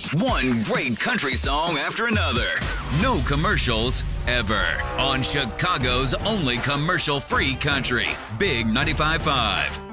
One great country song after another. No commercials ever. On Chicago's only commercial-free country. Big 95.5.